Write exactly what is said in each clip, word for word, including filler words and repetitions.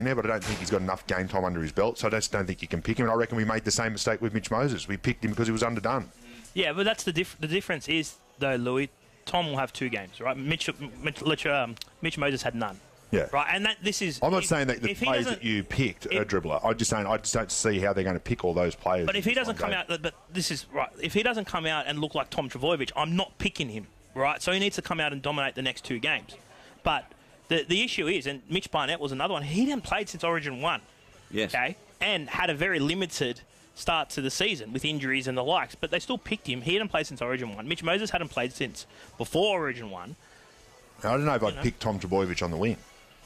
there, but I don't think he's got enough game time under his belt, so I just don't think you can pick him. And I reckon we made the same mistake with Mitch Moses. We picked him because he was underdone. Yeah, but that's the diff- the difference is, though, Louis, Tom will have two games, right? Mitch, Mitch, um, Mitch Moses had none. Yeah. Right, and that this is... I'm not if, saying that the players that you picked if, are dribbler. I'm just saying I just don't see how they're going to pick all those players. But if he doesn't come game. out... But this is... Right, if he doesn't come out and look like Tom Trbojevic, I'm not picking him, right? So he needs to come out and dominate the next two games. But the the issue is, and Mitch Barnett was another one, he hadn't played since Origin one. Yes. Okay? And had a very limited start to the season with injuries and the likes, but they still picked him. He hadn't played since Origin one. Mitch Moses hadn't played since before Origin one. I don't know if I'd know. pick Tom Trbojevic on the wing.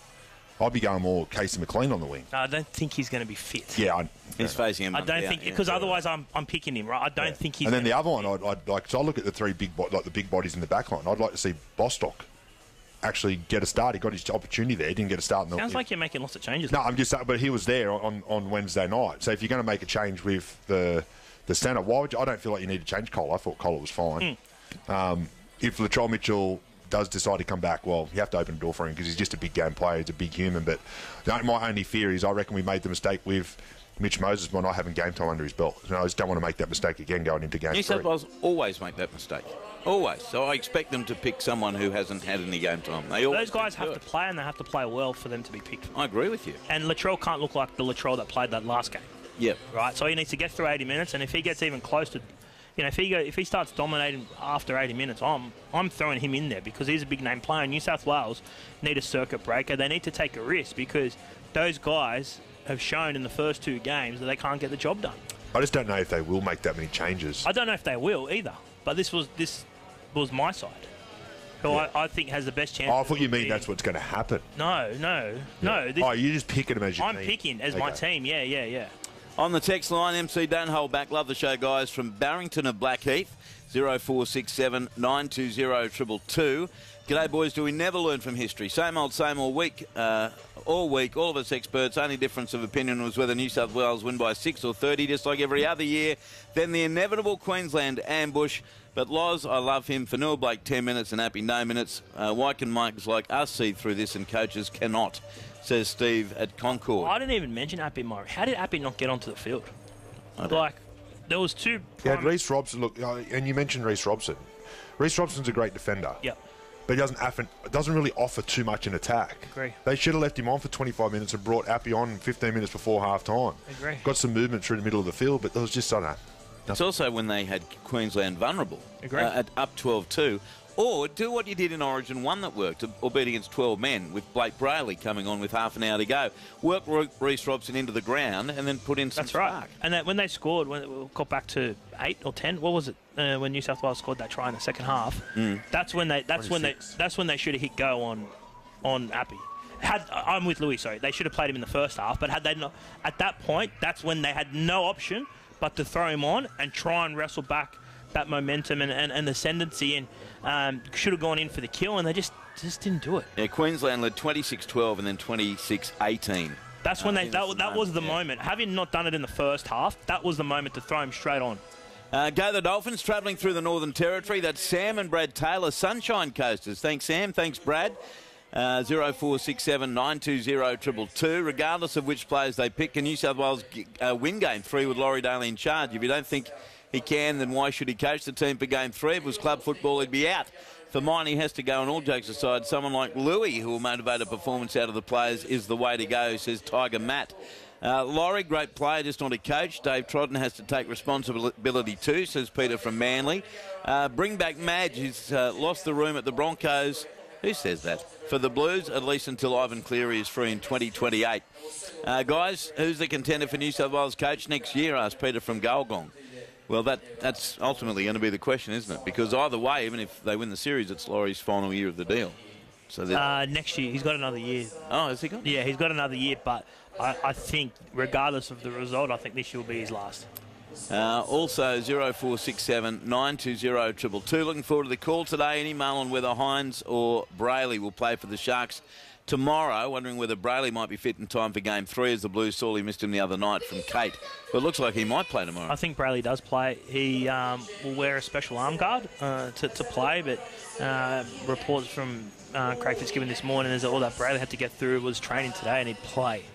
I'd be going more Casey McLean on the wing. No, I don't think he's going to be fit. Yeah, I, he's facing him. I don't think because yeah. otherwise I'm I'm picking him, right? I don't yeah. think he's. And then the be other one, I'd, I'd like. So I look at the three big, bo- like the big bodies in the back line. I'd like to see Bostock actually get a start. He got his opportunity there. He didn't get a start. In the, Sounds like you're making lots of changes. No, I'm just. But he was there on, on Wednesday night. So if you're going to make a change with the the centre, why would you? I don't feel like you need to change Cole. I thought Cole was fine. Mm. Um, if Latrell Mitchell does decide to come back, well, you have to open the door for him because he's just a big game player. He's a big human. But my only fear is I reckon we made the mistake with Mitch Moses by not having game time under his belt. And I just don't want to make that mistake again going into game New three. South Wales always make that mistake. Always. So I expect them to pick someone who hasn't had any game time. They Those guys have to to play, and they have to play well for them to be picked. I agree with you. And Latrell can't look like the Latrell that played that last game. Yep. Right? So he needs to get through eighty minutes, and if he gets even close to... You know, if he go, if he starts dominating after eighty minutes, I'm I'm throwing him in there because he's a big name player. New South Wales need a circuit breaker. They need to take a risk because those guys have shown in the first two games that they can't get the job done. I just don't know if they will make that many changes. I don't know if they will either. But this was this was my side, who yeah. I, I think has the best chance. Oh, I thought you mean being... that's what's going to happen. No, no, yeah. no. This... Oh, you're just picking them as your I'm team. picking as okay. my team. Yeah, yeah, yeah. On the text line, M C, don't hold back. Love the show, guys. From Barrington of Blackheath, zero four six seven nine two zero two two. G'day, boys. Do we never learn from history? Same old, same all week. Uh, all week, all of us experts. Only difference of opinion was whether New South Wales win by six or thirty, just like every other year. Then the inevitable Queensland ambush. But Loz, I love him. Fanua Blake, ten minutes, and Appy, no minutes. Uh, why can Mikes like us see through this and coaches cannot? Says Steve at Concord. Well, I didn't even mention Appy Murray. How did Appy not get onto the field? Like, there was two... You had Reece Robson, look, and you mentioned Reece Robson. Reece Robson's a great defender. Yep. But he doesn't, often, doesn't really offer too much in attack. Agree. They should have left him on for twenty-five minutes and brought Appy on fifteen minutes before half-time. Agree. Got some movement through the middle of the field, but there was just, I don't know. It's also when they had Queensland vulnerable. Agree. Uh, at up twelve two. Or do what you did in Origin one that worked, or beat against twelve men with Blake Brayley coming on with half an hour to go. Work Reece Robson into the ground and then put in some That's right. spark. And that when they scored, when it got back to eight or ten, what was it? Uh, when New South Wales scored that try in the second half, mm. that's when they that's twenty-six. when they that's when they should have hit go on on Appy. Had I'm with Louis. Sorry, they should have played him in the first half, but had they not at that point, that's when they had no option but to throw him on and try and wrestle back that momentum and, and, and ascendancy, and um, should have gone in for the kill, and they just just didn't do it. Yeah, Queensland led twenty-six twelve and then twenty-six eighteen. That's when uh, they that, the that was the yeah. moment. Having not done it in the first half, that was the moment to throw him straight on. Uh, go the Dolphins, travelling through the Northern Territory. That's Sam and Brad Taylor, Sunshine Coasters. Thanks, Sam. Thanks, Brad. Uh, zero four six seven nine two zero two two. Regardless of which players they pick, can New South Wales uh, win game three with Laurie Daly in charge? If you don't think he can, then why should he coach the team for game three? If it was club football, he'd be out. For mine, he has to go, and all jokes aside, someone like Louis, who will motivate a performance out of the players, is the way to go, says Tiger Matt. Uh, Laurie, great player, just not a coach. Dave Trodden has to take responsibility too, says Peter from Manly. Uh, bring back Madge, who's uh, lost the room at the Broncos. Who says that? For the Blues, at least until Ivan Cleary is free in twenty twenty-eight. Uh, guys, who's the contender for New South Wales coach next year, asked Peter from Galgong. Well, that that's ultimately going to be the question, isn't it? Because either way, even if they win the series, it's Laurie's final year of the deal. So uh, next year, he's got another year. Oh, has he got? Yeah, he's got another year, but I, I think, regardless of the result, I think this year will be his last. Uh, also, zero four six seven nine two zero two two. Looking forward to the call today. Any mail on whether Hines or Brayley will play for the Sharks tomorrow. Wondering whether Brayley might be fit in time for game three, as the Blues sorely missed him the other night from Kate. But it looks like he might play tomorrow. I think Brayley does play. He um, will wear a special arm guard uh, to, to play, but uh, reports from uh, Craig Fitzgibbon this morning is that all that Brayley had to get through was training today, and he'd play.